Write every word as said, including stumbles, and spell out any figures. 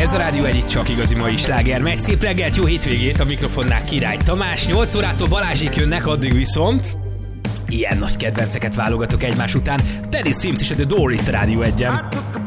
Ez a Rádió egy, csak igazi mai sláger megy. Szép reggelt, jó hétvégét, a mikrofonnál Király Tamás. nyolc órától Balázsék jönnek, addig viszont ilyen nagy kedvenceket válogatok egymás után. Teddy Swims és a The Door itt a Rádió egyen.